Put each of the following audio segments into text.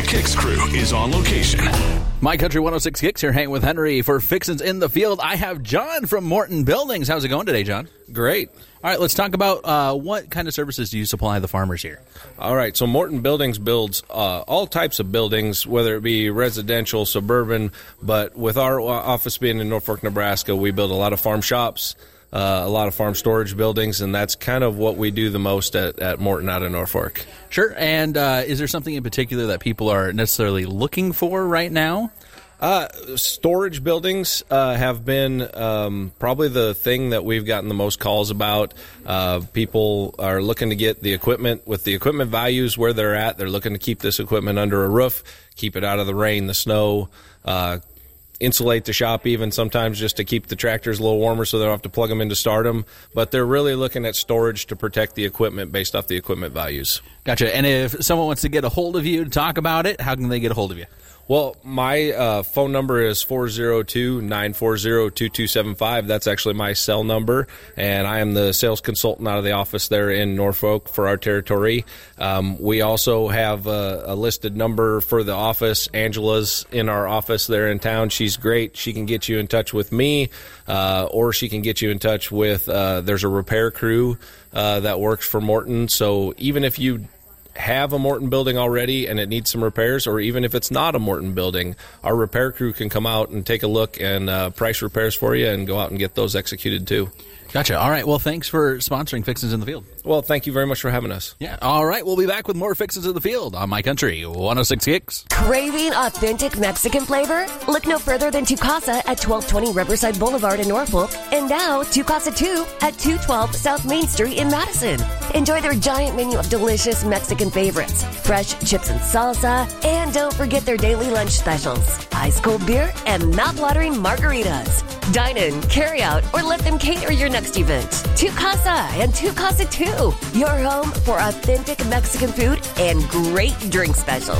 The Kicks crew is on location. My Country 106 Kicks here, hanging with Henry for Fixins in the Field. I have John from Morton Buildings. How's it going today, John? Great. All right, let's talk about what kind of services do you supply the farmers here? All right, so Morton Buildings builds all types of buildings, whether it be residential, suburban, but with our office being in Norfolk, Nebraska, we build a lot of farm shops, a lot of farm storage buildings, and that's kind of what we do the most at Morton out of Norfolk. Sure, and is there something in particular that people are necessarily looking for right now? Storage buildings have been probably the thing that we've gotten the most calls about. People are looking to get the equipment with the equipment values where they're at. They're looking to keep this equipment under a roof, keep it out of the rain, the snow, insulate the shop even sometimes just to keep the tractors a little warmer so they don't have to plug them in to start them. But they're really looking at storage to protect the equipment based off the equipment values. Gotcha. And if someone wants to get a hold of you to talk about it, how can they get a hold of you? Well, my phone number is 402-940-2275. That's actually my cell number, and I am the sales consultant out of the office there in Norfolk for our territory. We also have a listed number for the office. Angela's in our office there in town. She's great. She can get you in touch with me, or she can get you in touch with, there's a repair crew that works for Morton. So even if you have a Morton building already and it needs some repairs, or even if it's not a Morton building, our repair crew can come out and take a look and price repairs for you and go out and get those executed too. Gotcha. All right. Well, thanks for sponsoring Fixins in the Field. Well, thank you very much for having us. Yeah. All right. We'll be back with more Fixins in the Field on My Country 106 Kicks. Craving authentic Mexican flavor? Look no further than Tu Casa at 1220 Riverside Boulevard in Norfolk, and now Tu Casa 2 at 212 South Main Street in Madison. Enjoy their giant menu of delicious Mexican favorites, fresh chips and salsa, and don't forget their daily lunch specials, ice cold beer, and mouth-watering margaritas. Dine in, carry out, or let them cater your next event. Tu Casa and Tu Casa 2, your home for authentic Mexican food and great drink specials.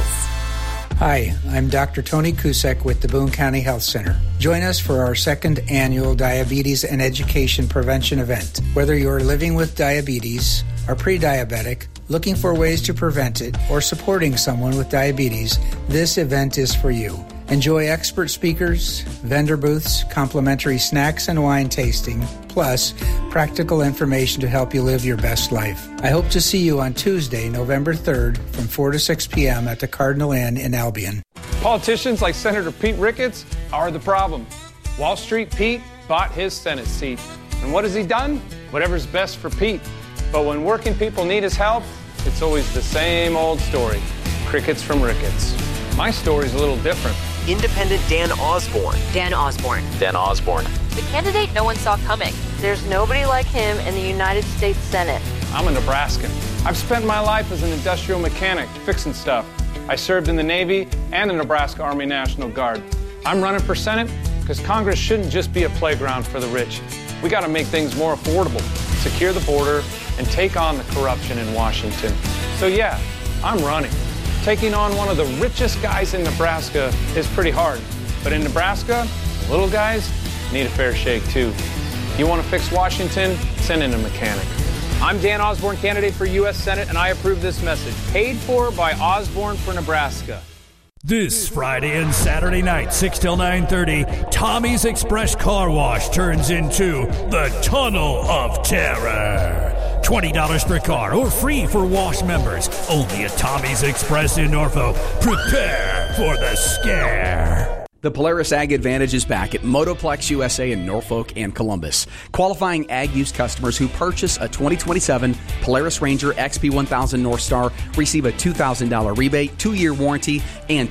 Hi, I'm Dr. Tony Kusek with the Boone County Health Center. Join us for our second annual Diabetes and Education Prevention event. Whether you're living with diabetes, are pre-diabetic, looking for ways to prevent it, or supporting someone with diabetes, this event is for you. Enjoy expert speakers, vendor booths, complimentary snacks and wine tasting, plus practical information to help you live your best life. I hope to see you on Tuesday, November 3rd from 4 to 6 p.m. at the Cardinal Inn in Albion. Politicians like Senator Pete Ricketts are the problem. Wall Street Pete bought his Senate seat. And what has he done? Whatever's best for Pete. But when working people need his help, it's always the same old story. Crickets from Ricketts. My story's a little different. Independent Dan Osborne. Dan Osborne. Dan Osborne. The candidate no one saw coming. There's nobody like him in the United States Senate. I'm a Nebraskan. I've spent my life as an industrial mechanic, fixing stuff. I served in the Navy and the Nebraska Army National Guard. I'm running for Senate because Congress shouldn't just be a playground for the rich. We got to make things more affordable, secure the border, and take on the corruption in Washington. So yeah, I'm running. Taking on one of the richest guys in Nebraska is pretty hard. But in Nebraska, the little guys need a fair shake too. You want to fix Washington? Send in a mechanic. I'm Dan Osborne, candidate for U.S. Senate, and I approve this message. Paid for by Osborne for Nebraska. This Friday and Saturday night, 6 till 9:30, Tommy's Express Car Wash turns into the Tunnel of Terror. $20 per car or free for wash members. Only at Tommy's Express in Norfolk. Prepare for the scare. The Polaris Ag Advantage is back at Motoplex USA in Norfolk and Columbus. Qualifying ag used customers who purchase a 2027 Polaris Ranger XP1000 North Star receive a $2,000 rebate, 2-year warranty, and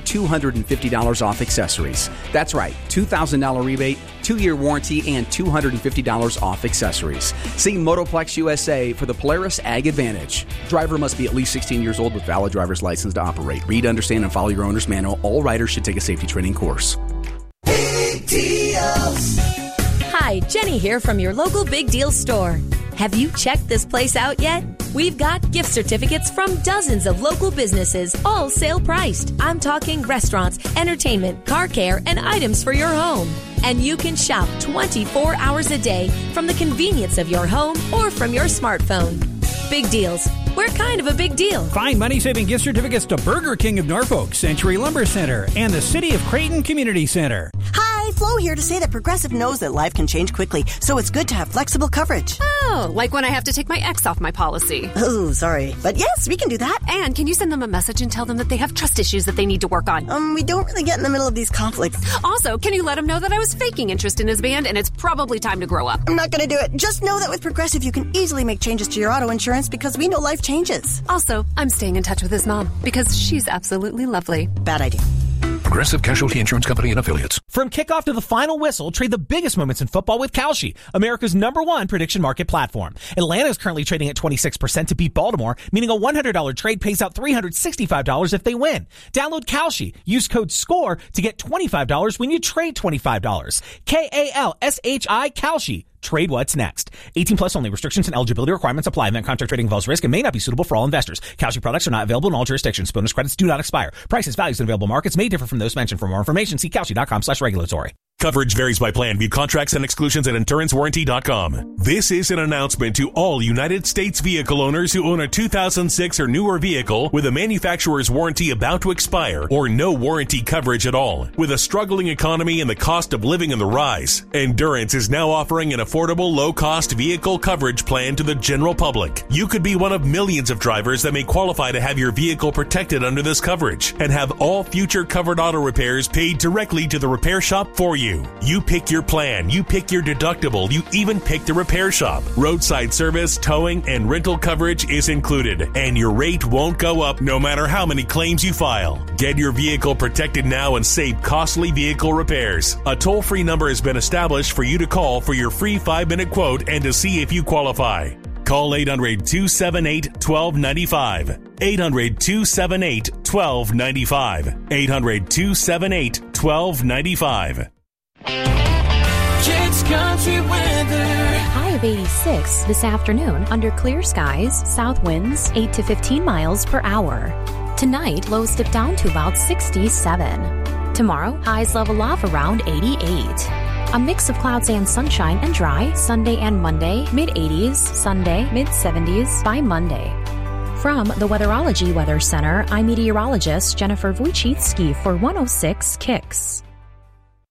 $250 off accessories. That's right, $2,000 rebate, 2-year warranty, and $250 off accessories. See Motoplex USA for the Polaris Ag Advantage. Driver must be at least 16 years old with valid driver's license to operate. Read, understand, and follow your owner's manual. All riders should take a safety training course. Big Deals. Hi, Jenny here from your local Big Deals store. Have you checked this place out yet? We've got gift certificates from dozens of local businesses, all sale priced. I'm talking restaurants, entertainment, car care, and items for your home. And you can shop 24 hours a day from the convenience of your home or from your smartphone. Big Deals. we're kind of a big deal. Find money-saving gift certificates to Burger King of Norfolk, Century Lumber Center, and the City of Creighton Community Center. Hi, Flo here to say that Progressive knows that life can change quickly, so it's good to have flexible coverage. Oh, like when I have to take my ex off my policy. Oh, sorry. But yes, we can do that. And can you send them a message and tell them that they have trust issues that they need to work on? We don't really get in the middle of these conflicts. Also, can you let him know that I was faking interest in his band and it's probably time to grow up? I'm not going to do it. Just know that with Progressive, you can easily make changes to your auto insurance because we know life changes. Also, I'm staying in touch with his mom because she's absolutely lovely. Bad idea. Progressive Casualty Insurance Company and Affiliates. From kickoff to the final whistle, trade the biggest moments in football with Kalshi, America's #1 prediction market platform. Atlanta is currently trading at 26% to beat Baltimore, meaning a $100 trade pays out $365 if they win. Download Kalshi. Use code SCORE to get $25 when you trade $25. Kalshi, Kalshi. Trade what's next. 18 plus only. Restrictions and eligibility requirements apply. Event contract trading involves risk and may not be suitable for all investors. Kalshi products are not available in all jurisdictions. Bonus credits do not expire. Prices, values, and available markets may differ from those mentioned. For more information, see Kalshi.com/regulatory. Coverage varies by plan. View contracts and exclusions at InsuranceWarranty.com. This is an announcement to all United States vehicle owners who own a 2006 or newer vehicle with a manufacturer's warranty about to expire or no warranty coverage at all. With a struggling economy and the cost of living on the rise, Endurance is now offering an affordable, low-cost vehicle coverage plan to the general public. You could be one of millions of drivers that may qualify to have your vehicle protected under this coverage and have all future covered auto repairs paid directly to the repair shop for you. You pick your plan, you pick your deductible, you even pick the repair shop. Roadside service, towing, and rental coverage is included, and your rate won't go up no matter how many claims you file. Get your vehicle protected now and save costly vehicle repairs. A toll-free number has been established for you to call for your free 5-minute quote and to see if you qualify. Call 800-278-1295. 800-278-1295. 800-278-1295. Kicks Country Weather. High of 86 this afternoon under clear skies, south winds 8 to 15 miles per hour. Tonight, lows dip down to about 67. Tomorrow, highs level off around 88. A mix of clouds and sunshine and dry Sunday and Monday, mid-80s, Sunday, mid-70s by Monday. From the Weatherology Weather Center, I'm meteorologist Jennifer Wojcicki for 106 Kicks.